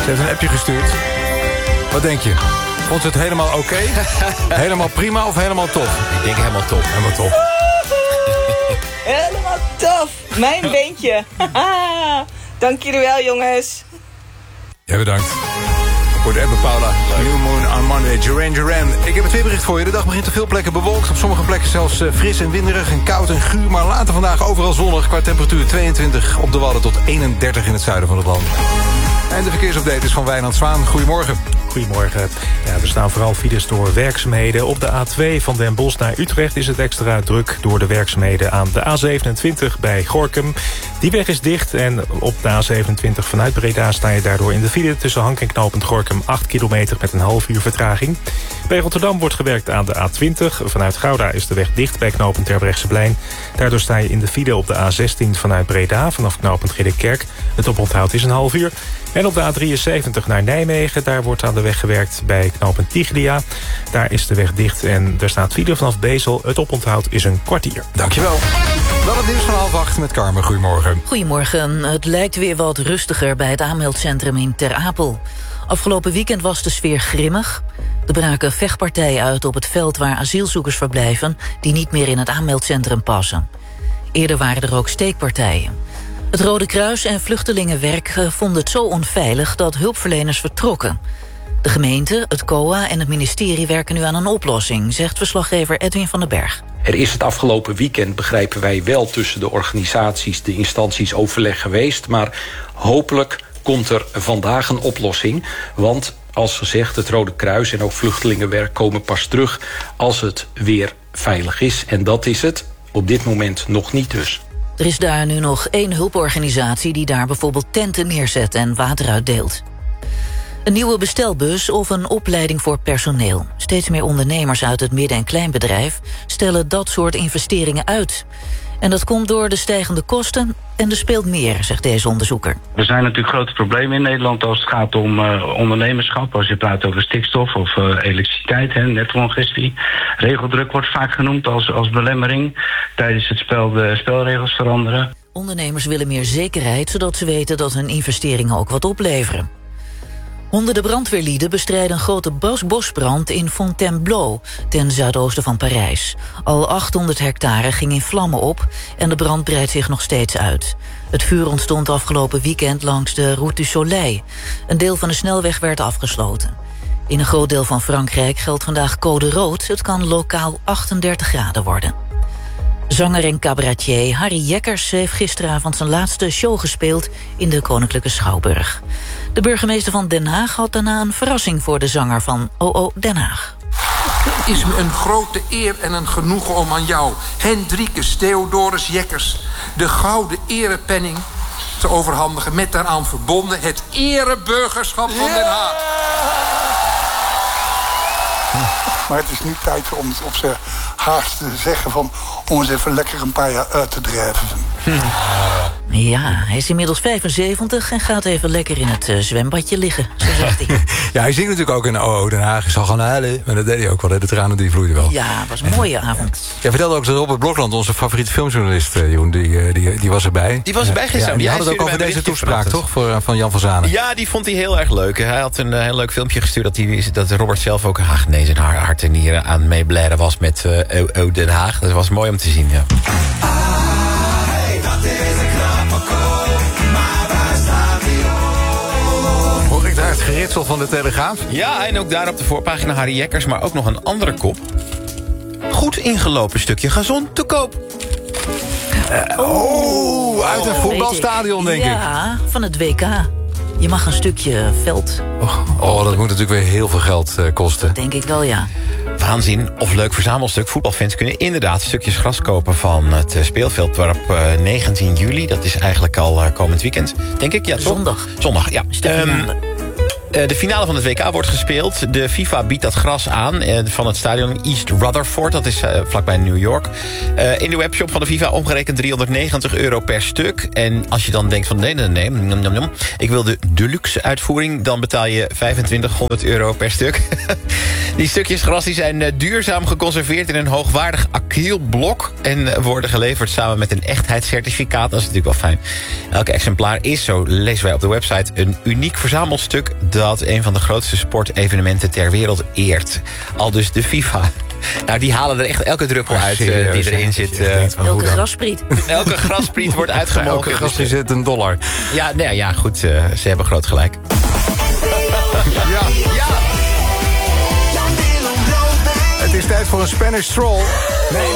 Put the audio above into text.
Ze heeft een appje gestuurd. Wat denk je? Vond ze het helemaal oké? Helemaal prima of helemaal top? Ik denk helemaal top. Helemaal top. Helemaal tof. Mijn beentje. Dank jullie wel, jongens. Ja, bedankt. Voor de app Paula. New Moon on Monday. Duran. Ik heb het weerbericht voor je. De dag begint op veel plekken bewolkt. Op sommige plekken zelfs fris en winderig en koud en guur. Maar later vandaag overal zonnig. Qua temperatuur 22 op de Wadden tot 31 in het zuiden van het land. En de verkeersupdate is van Wijnand Zwaan. Goedemorgen. Goedemorgen. Ja, er staan vooral files door werkzaamheden. Op de A2 van Den Bosch naar Utrecht is het extra druk door de werkzaamheden aan de A27 bij Gorinchem. Die weg is dicht en op de A27 vanuit Breda sta je daardoor in de file tussen Hank en knooppunt Gorinchem 8 kilometer met een half uur vertraging. Bij Rotterdam wordt gewerkt aan de A20. Vanuit Gouda is de weg dicht bij knooppunt Terbrechtseplein. Daardoor sta je in de file op de A16 vanuit Breda vanaf knooppunt Ridderkerk. Het oponthoud is een half uur. En op de A73 naar Nijmegen, daar wordt aan de weg gewerkt bij knooppunt Tiglia. Daar is de weg dicht en er staat file vanaf Bezel. Het oponthoud is een kwartier. Dankjewel. Wel het nieuws van 7:30 met Carmen. Goedemorgen. Goedemorgen. Het lijkt weer wat rustiger bij het aanmeldcentrum in Ter Apel. Afgelopen weekend was de sfeer grimmig. Er braken vechtpartijen uit op het veld waar asielzoekers verblijven die niet meer in het aanmeldcentrum passen. Eerder waren er ook steekpartijen. Het Rode Kruis en Vluchtelingenwerk vonden het zo onveilig dat hulpverleners vertrokken. De gemeente, het COA en het ministerie werken nu aan een oplossing, zegt verslaggever Edwin van den Berg. Er is het afgelopen weekend, begrijpen wij, wel tussen de organisaties, de instanties overleg geweest. Maar hopelijk komt er vandaag een oplossing. Want als gezegd, het Rode Kruis en ook Vluchtelingenwerk komen pas terug als het weer veilig is. En dat is het op dit moment nog niet dus. Er is daar nu nog 1 hulporganisatie die daar bijvoorbeeld tenten neerzet en water uitdeelt. Een nieuwe bestelbus of een opleiding voor personeel. Steeds meer ondernemers uit het midden- en kleinbedrijf stellen dat soort investeringen uit. En dat komt door de stijgende kosten en er speelt meer, zegt deze onderzoeker. Er zijn natuurlijk grote problemen in Nederland als het gaat om ondernemerschap. Als je praat over stikstof of elektriciteit, netcongestie. Regeldruk wordt vaak genoemd als belemmering. Tijdens het spel de spelregels veranderen. Ondernemers willen meer zekerheid, zodat ze weten dat hun investeringen ook wat opleveren. Honderden brandweerlieden bestrijden een grote bosbrand in Fontainebleau, ten zuidoosten van Parijs. Al 800 hectare ging in vlammen op en de brand breidt zich nog steeds uit. Het vuur ontstond afgelopen weekend langs de Route du Soleil. Een deel van de snelweg werd afgesloten. In een groot deel van Frankrijk geldt vandaag code rood. Het kan lokaal 38 graden worden. Zanger en cabaretier Harry Jekkers heeft gisteravond zijn laatste show gespeeld in de Koninklijke Schouwburg. De burgemeester van Den Haag had daarna een verrassing voor de zanger van OO Den Haag. Het is me een grote eer en een genoegen om aan jou, Hendrikus Theodorus Jekkers, de gouden erepenning te overhandigen met daaraan verbonden het ereburgerschap van Den Haag. Maar het is nu tijd om het op zijn haast te zeggen van om eens even lekker een paar jaar uit te drijven. Ja, hij is inmiddels 75 en gaat even lekker in het zwembadje liggen, zo zegt hij. Ja, hij zingt natuurlijk ook in OO Den Haag. Ik zal gaan huilen, maar dat deed hij ook wel. De tranen die vloeiden wel. Ja, het was een mooie avond. Jij vertelde ook dat Robert Blokland, onze favoriete filmjournalist, Jeroen, die was erbij. Die was erbij gisteren. Ja, die had het ook over deze toespraak, toch? Van Jan van Zanen. Ja, die vond hij heel erg leuk. Hij had een heel leuk filmpje gestuurd dat Robert zelf ook zijn hart en nieren aan meeblaren was met OO Den Haag. Dat was mooi om te zien, ja. Hoor ik daar het geritsel van de Telegraaf? Ja, en ook daar op de voorpagina Harry Jekkers, maar ook nog een andere kop. Goed ingelopen stukje gazon te koop. Uit een voetbalstadion, denk ik. Ja, van het WK. Je mag een stukje veld. Oh, dat moet natuurlijk weer heel veel geld kosten. Denk ik wel, ja. Waanzin of leuk verzamelstuk. Voetbalfans kunnen inderdaad stukjes gras kopen van het speelveld waarop 19 juli, dat is eigenlijk al komend weekend, denk ik. Ja, Zondag. Zondag, ja. De finale van het WK wordt gespeeld. De FIFA biedt dat gras aan van het stadion East Rutherford. Dat is vlakbij New York. In de webshop van de FIFA omgerekend €390 per stuk. En als je dan denkt van nee, ik wil de deluxe uitvoering, dan betaal je €2500 per stuk. Die stukjes gras die zijn duurzaam geconserveerd in een hoogwaardig acrylblok en worden geleverd samen met een echtheidscertificaat. Dat is natuurlijk wel fijn. Elk exemplaar is, zo lezen wij op de website, een uniek verzamelstuk dat een van de grootste sportevenementen ter wereld eert. Al dus de FIFA. Nou, die halen er echt elke druppel uit die erin zit. Elke graspriet. Elke graspriet wordt uitgemolken. Elke graspriet zit $1. Ja, goed, ze hebben groot gelijk. Ja. Het is tijd voor een Spanish Stroll. Nee.